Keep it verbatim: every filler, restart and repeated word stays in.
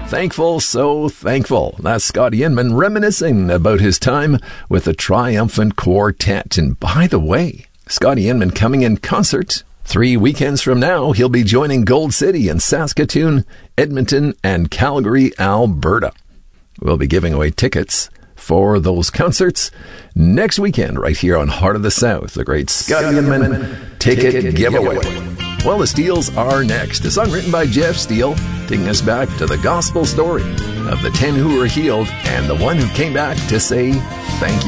Thankful, so thankful. That's Scotty Inman reminiscing about his time with the Triumphant Quartet. And by the way, Scotty Inman coming in concert three weekends from now. He'll be joining Gold City in Saskatoon, Edmonton, and Calgary, Alberta. We'll be giving away tickets for those concerts next weekend right here on Heart of the South, the great Scotty Inman ticket giveaway. Well, the Steels are next. A song written by Jeff Steele, taking us back to the gospel story of the ten who were healed and the one who came back to say thank you.